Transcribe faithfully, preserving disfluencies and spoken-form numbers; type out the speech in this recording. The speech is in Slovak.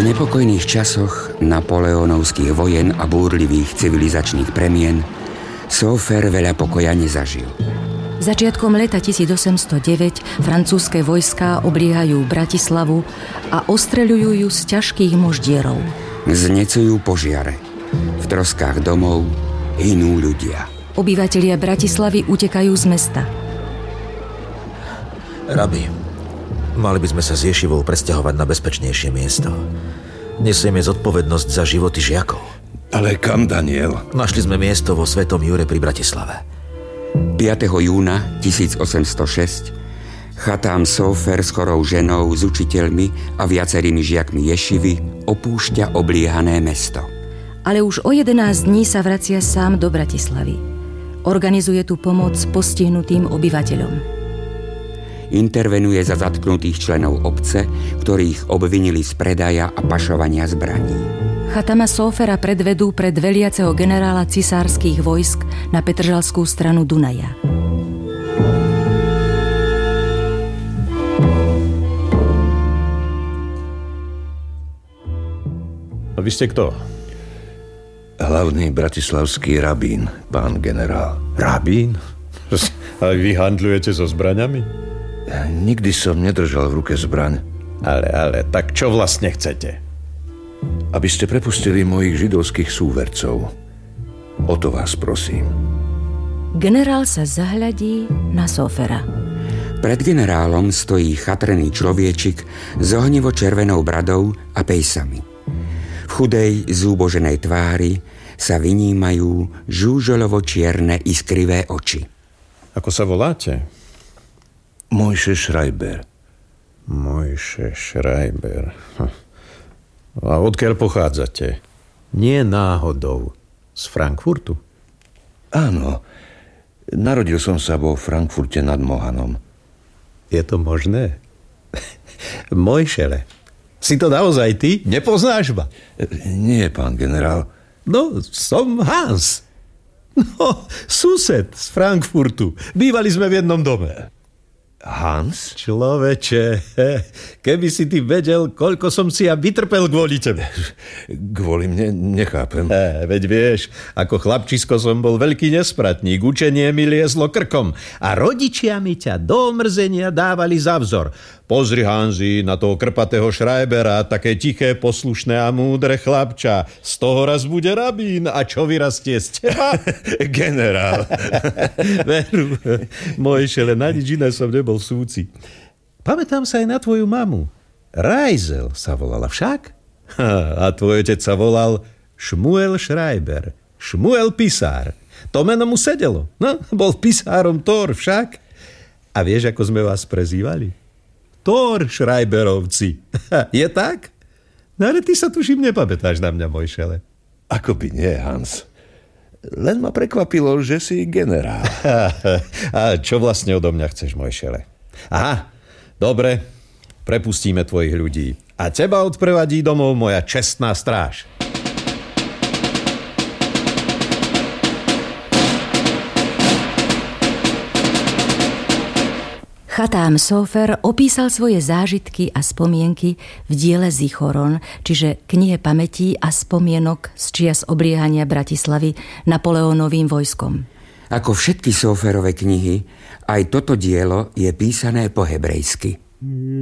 nepokojných časoch napoleónovských vojen a búrlivých civilizačných premien Sófer veľa pokoja nezažil. Začiatkom leta tisícosemstodeväť francúzske vojská obliehajú Bratislavu a ostreľujú ju z ťažkých moždierov. Znecujú požiare. V troskách domov hynú ľudia. Obyvatelia Bratislavy utekajú z mesta. Rabi, mali by sme sa s Ješivou presťahovať na bezpečnejšie miesto. Nesieme zodpovednosť za životy žiakov. Ale kam, Daniel? Našli sme miesto vo Svetom Jure pri Bratislave. piateho júna tisícosemstošesť Chatám Sófer s chorou ženou, s učiteľmi a viacerými žiakmi Ješivy opúšťa obliehané mesto. Ale už o jedenásť dní sa vracia sám do Bratislavy. Organizuje tu pomoc postihnutým obyvateľom. Intervenuje za zatknutých členov obce, ktorých obvinili z predaja a pašovania zbraní. Chatama Sófera predvedú pred veliaceho generála cisárskych vojsk na petržalskú stranu Dunaja. A vy ste kto? Hlavný bratislavský rabín, pán generál. Rabín? A vy handlujete so zbraňami? Nikdy som nedržal v ruke zbraň. Ale, ale, tak čo vlastne chcete? Aby ste prepustili mojich židovských súvercov. O to vás prosím. Generál sa zahľadí na Sófera. Pred generálom stojí chatrený človečik s ohnivo-červenou bradou a pejsami. V chudej, zúboženej tvári sa vynímajú žúžolovo-čierne iskrivé oči. Ako sa voláte? Mojše Schreiber. Mojše Schreiber. A odkiaľ pochádzate? Nie náhodou z Frankfurtu? Áno. Narodil som sa vo Frankfurte nad Mohanom. Je to možné? Mojšele, si to naozaj ty? Nepoznáš ma? Nie, pán generál. No, som Hans. No, sused z Frankfurtu. Bývali sme v jednom dome. Hans? Človeče, keby si ty vedel, koľko som si ja vytrpel kvôli tebe. Kvôli mne nechápem. E, veď vieš, ako chlapčisko som bol veľký nespratník, učenie mi liezlo krkom a rodičia mi ťa do omrzenia dávali za vzor. Pozri, Hanzi, na toho krpatého Schreibera, také tiché, poslušné a múdre chlapča. Z toho raz bude rabín a čo vyrastie z teba? Generál. Veru, Mojšele, na nič iné som nebol v súci. Pamätám sa aj na tvoju mamu. Rajzel sa volala však? A tvoj otec sa volal Šmuel Schreiber. Šmuel pisár. To meno mu sedelo. No, bol pisárom Thor však. A vieš, ako sme vás prezývali? Thor Schreiberovci. Je tak? No ale ty sa tuším nepamätáš na mňa, Mojšele. Ako by nie, Hans. Len ma prekvapilo, že si generál. A čo vlastne odo mňa chceš, Mojšele? Aha, dobre, prepustíme tvojich ľudí. A teba odprevadí domov moja čestná stráž. Chatám Sófer opísal svoje zážitky a spomienky v diele Zichoron, čiže knihe pamätí a spomienok z čias obliehania Bratislavy Napoleónovým vojskom. Ako všetky Sóferove knihy, aj toto dielo je písané po hebrejsky.